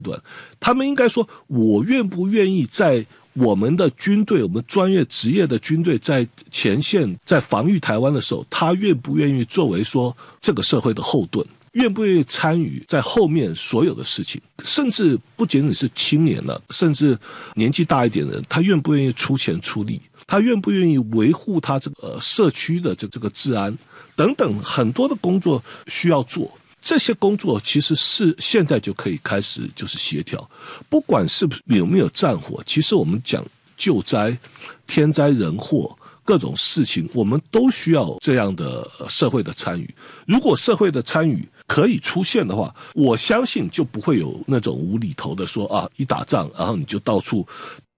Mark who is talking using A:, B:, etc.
A: 他们应该说，我愿不愿意在我们的军队，我们专业职业的军队在前线在防御台湾的时候，他愿不愿意作为说这个社会的后盾，愿不愿意参与在后面所有的事情，甚至不仅仅是青年了，甚至年纪大一点的人，他愿不愿意出钱出力，他愿不愿意维护他这个社区的这个治安等等，很多的工作需要做。这些工作其实是现在就可以开始就是协调，不管是有没有战火，其实我们讲救灾、天灾人祸各种事情，我们都需要这样的社会的参与。如果社会的参与可以出现的话，我相信就不会有那种无厘头的说啊，一打仗然后你就到处